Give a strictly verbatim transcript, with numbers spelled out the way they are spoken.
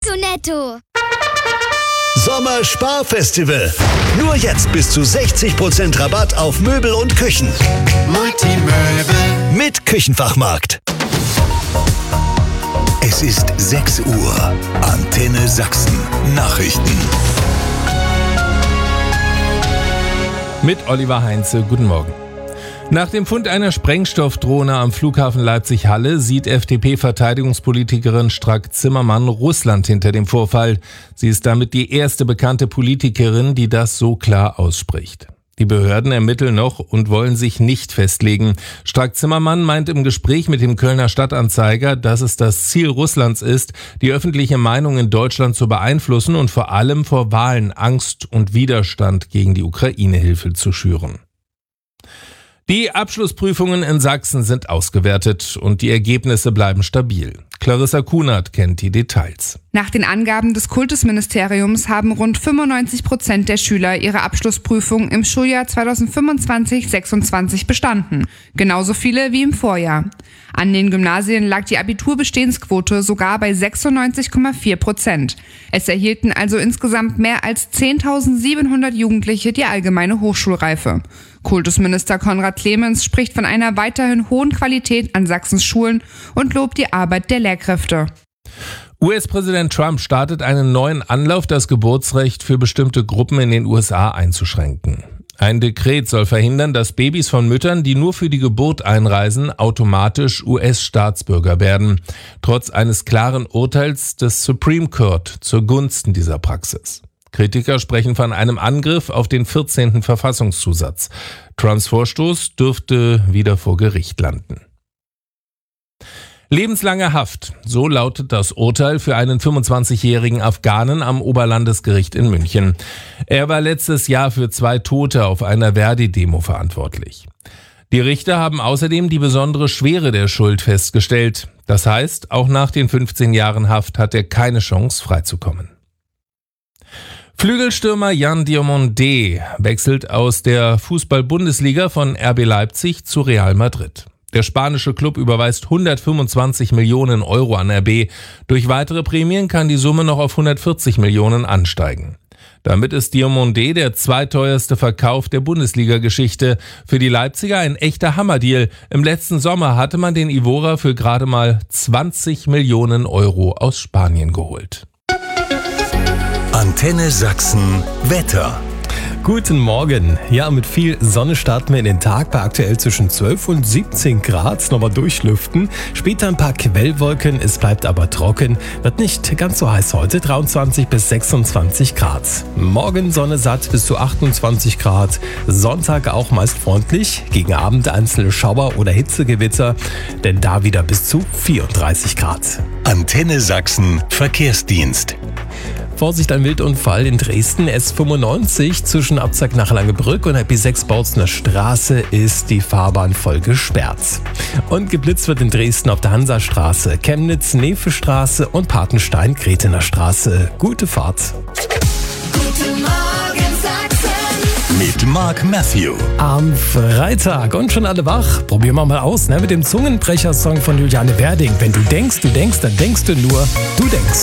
zu netto. Sommersparfestival. Nur jetzt bis zu sechzig Prozent Rabatt auf Möbel und Küchen. Multimöbel. Mit Küchenfachmarkt. Es ist sechs Uhr. Antenne Sachsen. Nachrichten. Mit Oliver Heinze, guten Morgen. Nach dem Fund einer Sprengstoffdrohne am Flughafen Leipzig-Halle sieht F D P-Verteidigungspolitikerin Strack-Zimmermann Russland hinter dem Vorfall. Sie ist damit die erste bekannte Politikerin, die das so klar ausspricht. Die Behörden ermitteln noch und wollen sich nicht festlegen. Strack-Zimmermann meint im Gespräch mit dem Kölner Stadtanzeiger, dass es das Ziel Russlands ist, die öffentliche Meinung in Deutschland zu beeinflussen und vor allem vor Wahlen Angst und Widerstand gegen die Ukraine-Hilfe zu schüren. Die Abschlussprüfungen in Sachsen sind ausgewertet und die Ergebnisse bleiben stabil. Clarissa Kunert kennt die Details. Nach den Angaben des Kultusministeriums haben rund fünfundneunzig Prozent der Schüler ihre Abschlussprüfung im Schuljahr zweitausendfünfundzwanzig sechsundzwanzig bestanden. Genauso viele wie im Vorjahr. An den Gymnasien lag die Abiturbestehensquote sogar bei sechsundneunzig Komma vier Prozent. Es erhielten also insgesamt mehr als zehntausendsiebenhundert Jugendliche die allgemeine Hochschulreife. Kultusminister Konrad Clemens spricht von einer weiterhin hohen Qualität an Sachsens Schulen und lobt die Arbeit der Lehrkräfte. U S-Präsident Trump startet einen neuen Anlauf, das Geburtsrecht für bestimmte Gruppen in den U S A einzuschränken. Ein Dekret soll verhindern, dass Babys von Müttern, die nur für die Geburt einreisen, automatisch U S-Staatsbürger werden, trotz eines klaren Urteils des Supreme Court zugunsten dieser Praxis. Kritiker sprechen von einem Angriff auf den vierzehnten Verfassungszusatz. Trumps Vorstoß dürfte wieder vor Gericht landen. Lebenslange Haft, so lautet das Urteil für einen fünfundzwanzigjährigen Afghanen am Oberlandesgericht in München. Er war letztes Jahr für zwei Tote auf einer Verdi-Demo verantwortlich. Die Richter haben außerdem die besondere Schwere der Schuld festgestellt. Das heißt, auch nach den fünfzehn Jahren Haft hat er keine Chance, freizukommen. Flügelstürmer Yann Diomandé wechselt aus der Fußball-Bundesliga von R B Leipzig zu Real Madrid. Der spanische Klub überweist hundertfünfundzwanzig Millionen Euro an R B. Durch weitere Prämien kann die Summe noch auf hundertvierzig Millionen ansteigen. Damit ist Diomandé der zweiteuerste Verkauf der Bundesliga-Geschichte. Für die Leipziger ein echter Hammerdeal. Im letzten Sommer hatte man den Ivora für gerade mal zwanzig Millionen Euro aus Spanien geholt. Antenne Sachsen Wetter. Guten Morgen. Ja, mit viel Sonne starten wir in den Tag bei aktuell zwischen zwölf und siebzehn Grad. Nochmal durchlüften. Später ein paar Quellwolken. Es bleibt aber trocken. Wird nicht ganz so heiß heute. dreiundzwanzig bis sechsundzwanzig Grad. Morgen Sonne satt bis zu achtundzwanzig Grad. Sonntag auch meist freundlich. Gegen Abend einzelne Schauer oder Hitzegewitter. Denn da wieder bis zu vierunddreißig Grad. Antenne Sachsen Verkehrsdienst. Vorsicht, ein Wildunfall in Dresden. S fünfundneunzig zwischen Abzag nach Langebrück und der B sechs Bautzener Straße ist die Fahrbahn voll gesperrt. Und geblitzt wird in Dresden auf der Hansastraße, Chemnitz, Nefe-Straße und Patenstein-Gretener Straße. Gute Fahrt. Guten Morgen Sachsen. Mit Mark Matthew. Am Freitag und schon alle wach. Probieren wir mal aus, ne? Mit dem Zungenbrecher-Song von Juliane Werding. Wenn du denkst, du denkst, dann denkst du nur, du denkst.